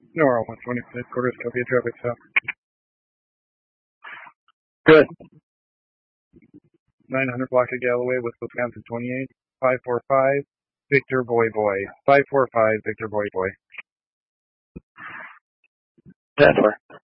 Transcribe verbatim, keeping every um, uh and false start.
Nora, one twenty-five quarters, copy of traffic stop. Good. nine hundred block of Galloway with Wisconsin twenty-eight. five four five, Victor Boy Boy. five four five, Victor Boy Boy. Denver.